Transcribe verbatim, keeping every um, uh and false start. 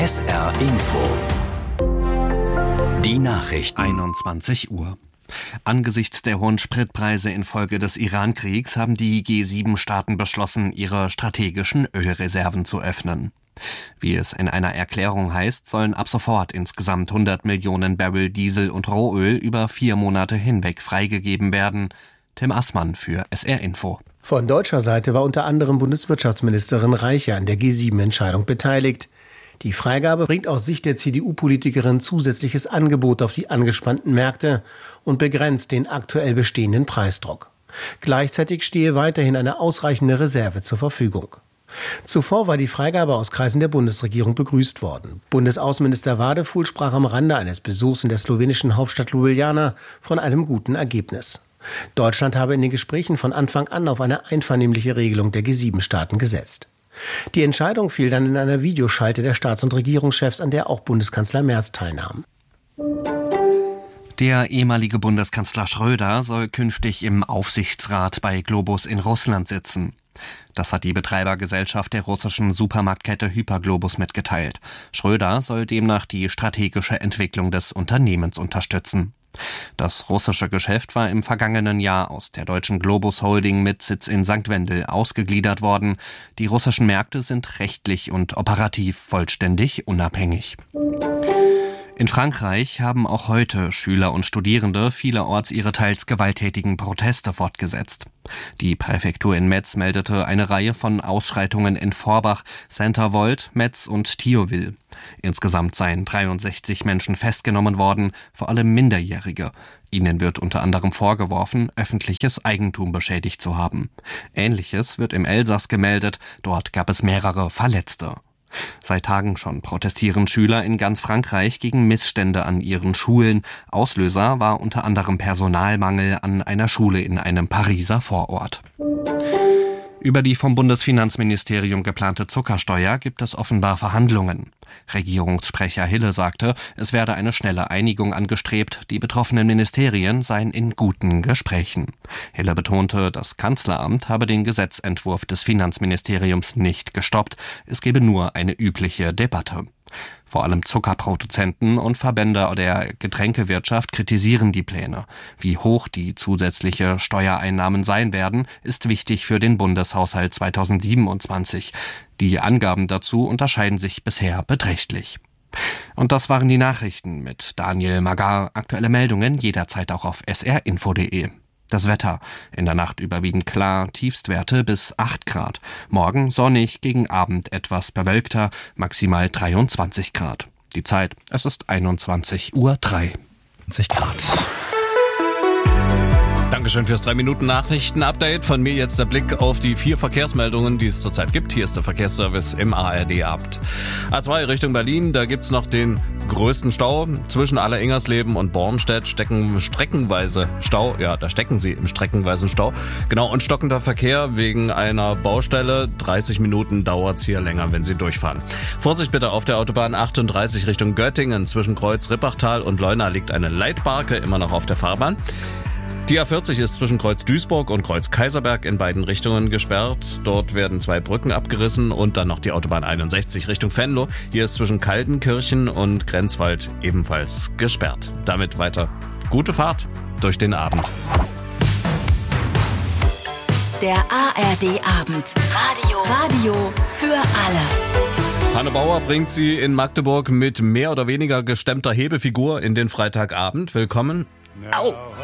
S R Info. Die Nachrichten. einundzwanzig Uhr. Angesichts der hohen Spritpreise infolge des Iran-Kriegs haben die G sieben Staaten beschlossen, ihre strategischen Ölreserven zu öffnen. Wie es in einer Erklärung heißt, sollen ab sofort insgesamt hundert Millionen Barrel Diesel und Rohöl über vier Monate hinweg freigegeben werden. Tim Assmann für S R Info. Von deutscher Seite war unter anderem Bundeswirtschaftsministerin Reiche an der G sieben Entscheidung beteiligt. Die Freigabe bringt aus Sicht der C D U-Politikerin zusätzliches Angebot auf die angespannten Märkte und begrenzt den aktuell bestehenden Preisdruck. Gleichzeitig stehe weiterhin eine ausreichende Reserve zur Verfügung. Zuvor war die Freigabe aus Kreisen der Bundesregierung begrüßt worden. Bundesaußenminister Wadefuhl sprach am Rande eines Besuchs in der slowenischen Hauptstadt Ljubljana von einem guten Ergebnis. Deutschland habe in den Gesprächen von Anfang an auf eine einvernehmliche Regelung der G sieben Staaten gesetzt. Die Entscheidung fiel dann in einer Videoschalte der Staats- und Regierungschefs, an der auch Bundeskanzler Merz teilnahm. Der ehemalige Bundeskanzler Schröder soll künftig im Aufsichtsrat bei Globus in Russland sitzen. Das hat die Betreibergesellschaft der russischen Supermarktkette Hyperglobus mitgeteilt. Schröder soll demnach die strategische Entwicklung des Unternehmens unterstützen. Das russische Geschäft war im vergangenen Jahr aus der deutschen Globus Holding mit Sitz in Sankt Wendel ausgegliedert worden. Die russischen Märkte sind rechtlich und operativ vollständig unabhängig. In Frankreich haben auch heute Schüler und Studierende vielerorts ihre teils gewalttätigen Proteste fortgesetzt. Die Präfektur in Metz meldete eine Reihe von Ausschreitungen in Forbach, Saint-Avold, Metz und Thionville. Insgesamt seien dreiundsechzig Menschen festgenommen worden, vor allem Minderjährige. Ihnen wird unter anderem vorgeworfen, öffentliches Eigentum beschädigt zu haben. Ähnliches wird im Elsass gemeldet, dort gab es mehrere Verletzte. Seit Tagen schon protestieren Schüler in ganz Frankreich gegen Missstände an ihren Schulen. Auslöser war unter anderem Personalmangel an einer Schule in einem Pariser Vorort. Über die vom Bundesfinanzministerium geplante Zuckersteuer gibt es offenbar Verhandlungen. Regierungssprecher Hille sagte, es werde eine schnelle Einigung angestrebt, die betroffenen Ministerien seien in guten Gesprächen. Hille betonte, das Kanzleramt habe den Gesetzentwurf des Finanzministeriums nicht gestoppt, es gebe nur eine übliche Debatte. Vor allem Zuckerproduzenten und Verbände der Getränkewirtschaft kritisieren die Pläne. Wie hoch die zusätzliche Steuereinnahmen sein werden, ist wichtig für den Bundeshaushalt zweitausendsiebenundzwanzig. Die Angaben dazu unterscheiden sich bisher beträchtlich. Und das waren die Nachrichten mit Daniel Magar. Aktuelle Meldungen jederzeit auch auf s r info punkt de. Das Wetter. In der Nacht überwiegend klar, Tiefstwerte bis acht Grad. Morgen sonnig, gegen Abend etwas bewölkter, maximal dreiundzwanzig Grad. Die Zeit, es ist einundzwanzig Uhr drei. zwanzig Grad. Dankeschön fürs drei Minuten Nachrichten-Update. Von mir jetzt der Blick auf die vier Verkehrsmeldungen, die es zurzeit gibt. Hier ist der Verkehrsservice im A R D-Abt. A zwei Richtung Berlin, da gibt's noch den größten Stau. Zwischen Alleringersleben und Bornstedt stecken streckenweise Stau. Ja, da stecken sie im streckenweisen Stau. Genau, und stockender Verkehr wegen einer Baustelle. dreißig Minuten dauert's hier länger, wenn Sie durchfahren. Vorsicht bitte auf der Autobahn achtunddreißig Richtung Göttingen. Zwischen Kreuz Rippachtal und Leuna liegt eine Leitbarke immer noch auf der Fahrbahn. Die A vierzig ist zwischen Kreuz Duisburg und Kreuz Kaiserberg in beiden Richtungen gesperrt. Dort werden zwei Brücken abgerissen und dann noch die Autobahn einundsechzig Richtung Venlo. Hier ist zwischen Kaltenkirchen und Grenzwald ebenfalls gesperrt. Damit weiter gute Fahrt durch den Abend. Der A R D-Abend. Radio. Radio für alle. Hanne Bauer bringt Sie in Magdeburg mit mehr oder weniger gestemmter Hebefigur in den Freitagabend. Willkommen. Au!